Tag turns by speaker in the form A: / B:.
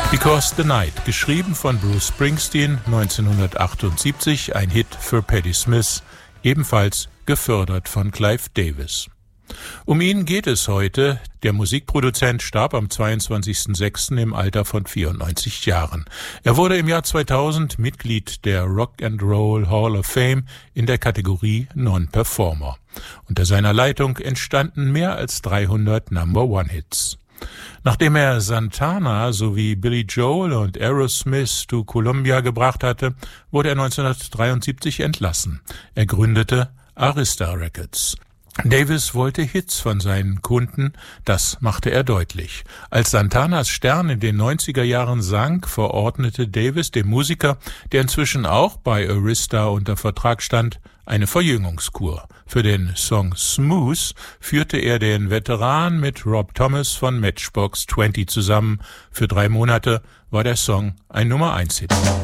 A: Because the Night, geschrieben von Bruce Springsteen 1978, ein Hit für Patti Smith, ebenfalls gefördert von Clive Davis. Um ihn geht es heute. Der Musikproduzent starb am 22.06. im Alter von 94 Jahren. Er wurde im Jahr 2000 Mitglied der Rock and Roll Hall of Fame in der Kategorie Non-Performer. Unter seiner Leitung entstanden mehr als 300 Number-One-Hits. Nachdem er Santana sowie Billy Joel und Aerosmith to Columbia gebracht hatte, wurde er 1973 entlassen. Er gründete Arista Records. Davis wollte Hits von seinen Kunden, das machte er deutlich. Als Santanas Stern in den 90er Jahren sank, verordnete Davis dem Musiker, der inzwischen auch bei Arista unter Vertrag stand, eine Verjüngungskur. Für den Song Smooth führte er den Veteran mit Rob Thomas von Matchbox 20 zusammen. Für 3 Monate war der Song ein Nummer-1-Hit.